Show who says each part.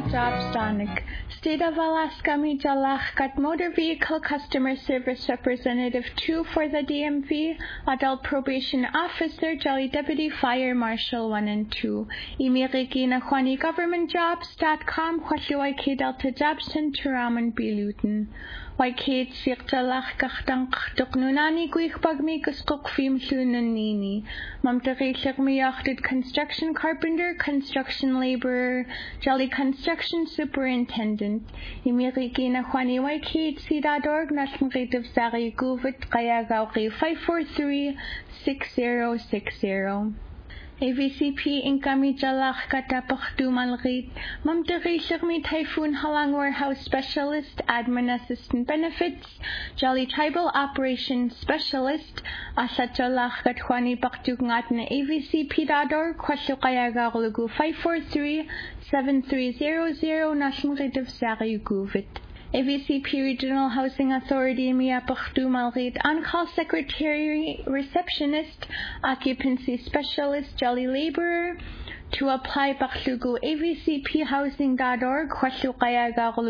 Speaker 1: Jobs Danik. State of Alaska Mijalach got Motor Vehicle Customer Service Representative 2 for the DMV, Adult Probation Officer, Jolly Deputy Fire Marshal 1 and 2. Imirigina Juani GovernmentJobs.com, Huashiwaike Delta Job Center, Raman Biluten. Waikate Sirtalach Gachtang Tuknunani Guichbagmi Guskukfim Lunanini. Mamtari Shirmiyachted Construction Carpenter, Construction Laborer, Jolly Construction Superintendent. Imirigina Juani Waikate Sidadorg Nashmritiv Sari Guvit Kayagauki 543-6060. AVCP Inkami Jalach Katapachtu Malrit, Mamtari Shirmi Typhoon Halang Warehouse Specialist, Admin Assistant Benefits, Jolly Tribal Operations Specialist, Asat Jalach Katwani Baktugnatna AVCP.org, Kwashukayagalugu 543-7300, National Rate of Sari Guvit. AVCP Regional Housing Authority Miapachtu Malrit, On-Call Secretary, Receptionist, Occupancy Specialist, Jolly Laborer. To apply, Bakhlugu, avcphousing.org,